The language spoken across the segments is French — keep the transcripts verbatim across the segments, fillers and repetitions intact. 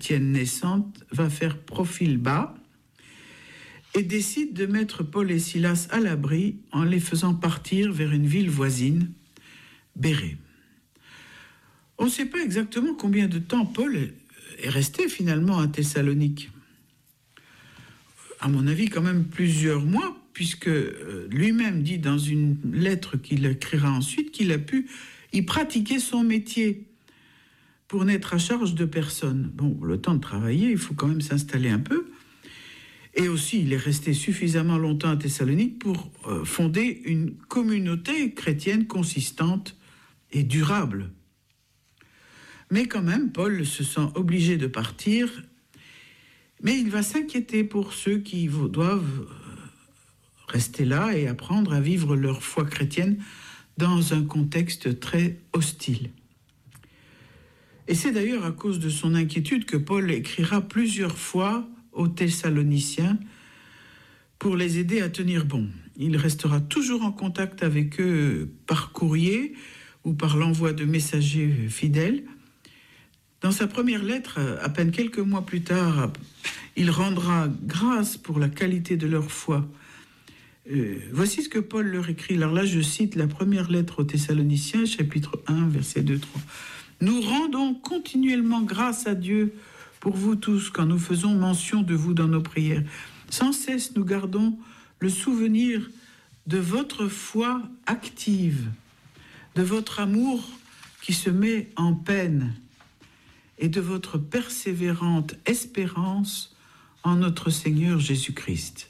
chrétienne naissante va faire profil bas et décide de mettre Paul et Silas à l'abri en les faisant partir vers une ville voisine, Bérée. On ne sait pas exactement combien de temps Paul est resté finalement à Thessalonique. À mon avis, quand même plusieurs mois, puisque lui-même dit dans une lettre qu'il écrira ensuite qu'il a pu y pratiquer son métier pour n'être à charge de personne. Bon, le temps de travailler, il faut quand même s'installer un peu. Et aussi, il est resté suffisamment longtemps à Thessalonique pour euh, fonder une communauté chrétienne consistante et durable. Mais quand même, Paul se sent obligé de partir, mais il va s'inquiéter pour ceux qui doivent rester là et apprendre à vivre leur foi chrétienne dans un contexte très hostile. Et c'est d'ailleurs à cause de son inquiétude que Paul écrira plusieurs fois aux Thessaloniciens pour les aider à tenir bon. Il restera toujours en contact avec eux par courrier ou par l'envoi de messagers fidèles. Dans sa première lettre, à peine quelques mois plus tard, il rendra grâce pour la qualité de leur foi. Euh, voici ce que Paul leur écrit. Alors là, je cite la première lettre aux Thessaloniciens, chapitre un, versets deux à trois. « Nous rendons continuellement grâce à Dieu pour vous tous quand nous faisons mention de vous dans nos prières. Sans cesse, nous gardons le souvenir de votre foi active, de votre amour qui se met en peine et de votre persévérante espérance en notre Seigneur Jésus-Christ. »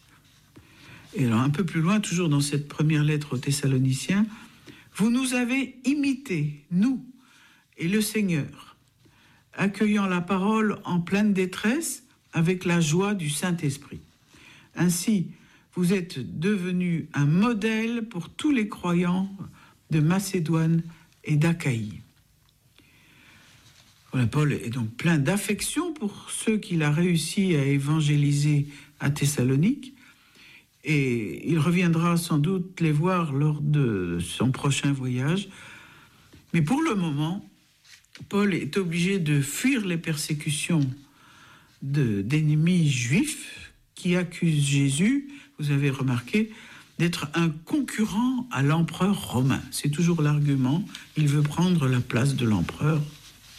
Et alors un peu plus loin, toujours dans cette première lettre aux Thessaloniciens, « Vous nous avez imités, nous et le Seigneur, accueillant la parole en pleine détresse avec la joie du Saint-Esprit. Ainsi, vous êtes devenus un modèle pour tous les croyants de Macédoine et d'Achaïe. » Voilà, Paul est donc plein d'affection pour ceux qu'il a réussi à évangéliser à Thessalonique, et il reviendra sans doute les voir lors de son prochain voyage. Mais pour le moment, Paul est obligé de fuir les persécutions de, d'ennemis juifs qui accusent Jésus, vous avez remarqué, d'être un concurrent à l'empereur romain. C'est toujours l'argument, il veut prendre la place de l'empereur